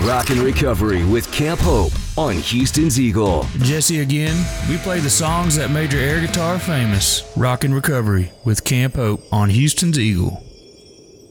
Rockin' Recovery with Camp Hope on Houston's Eagle. Jesse again. We play the songs that made your air guitar famous. Rockin' Recovery with Camp Hope on Houston's Eagle.